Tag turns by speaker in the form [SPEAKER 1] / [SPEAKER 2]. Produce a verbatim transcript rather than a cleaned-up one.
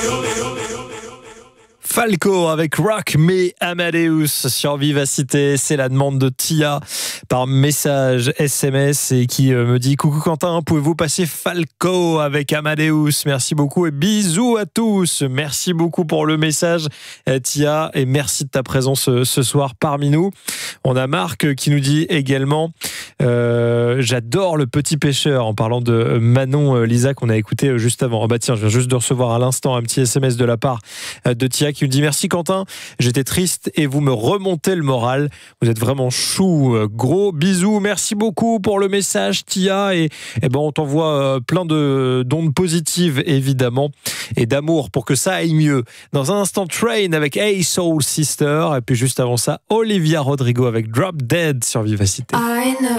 [SPEAKER 1] Falco avec Rock Me Amadeus sur Vivacité, c'est la demande de Tia par message S M S et qui me dit: coucou Quentin, pouvez-vous passer Falco avec Amadeus? Merci beaucoup et bisous à tous. Merci beaucoup pour le message Tia et merci de ta présence ce soir parmi nous. On a Marc qui nous dit également euh, j'adore Le Petit Pêcheur, en parlant de Manon Lisa qu'on a écouté juste avant. Oh bah tiens, je viens juste de recevoir à l'instant un petit S M S de la part de Tia qui me dit: merci Quentin, j'étais triste et vous me remontez le moral, vous êtes vraiment chou, gros bisous, merci beaucoup pour le message Tia, et, et ben on t'envoie plein de d'ondes positives évidemment et d'amour pour que ça aille mieux. Dans un instant, Train avec Hey Soul Sister, et puis juste avant ça, Olivia Rodrigo avec Drop Dead sur Vivacité. I know.